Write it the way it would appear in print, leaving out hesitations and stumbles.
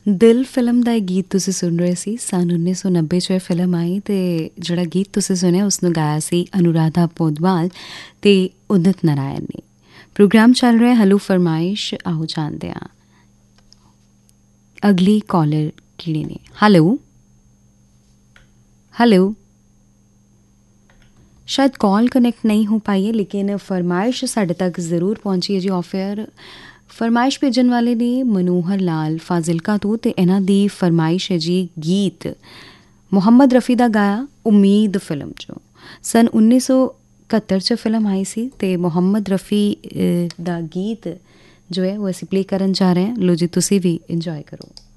ਦਿਲ ਫਿਲਮ ਦਾ ਇਹ ਗੀਤ ਤੁਸੀਂ ਸੁਣ ਰਹੇ ਸੀ। ਸੰਨ 1990 'ਚ ਇਹ ਫਿਲਮ ਆਈ ਅਤੇ ਜਿਹੜਾ ਗੀਤ ਤੁਸੀਂ ਸੁਣਿਆ ਉਸਨੂੰ ਗਾਇਆ ਸੀ ਅਨੁਰਾਧਾ ਪੌਡਵਾਲ ਅਤੇ ਉਦਿਤ ਨਾਰਾਇਣ ਨੇ। ਪ੍ਰੋਗਰਾਮ ਚੱਲ ਰਿਹਾ ਹੈਲੋ ਫਰਮਾਇਸ਼। ਆਓ ਜਾਣਦੇ ਹਾਂ ਅਗਲੀ ਕਾਲਰ ਕਿਹੜੇ ਨੇ। ਹੈਲੋ ਹੈਲੋ, शायद कॉल कनेक्ट नहीं हो पाई है लेकिन फरमाइश साढ़े तक ज़रूर पहुँची है जी। ऑफेयर फरमाइश भेजन वाले ने मनोहर लाल फाजिलका तो इन्हां दी फरमाइश है जी गीत मुहम्मद रफ़ी दा गाया उम्मीद फिल्म चो। सन 1971 च फिल्म आई सी ते मुहम्मद रफ़ी दा गीत जो है वो असी प्ले करन जा रहे हैं। लो जी तुसी भी इंजॉय करो।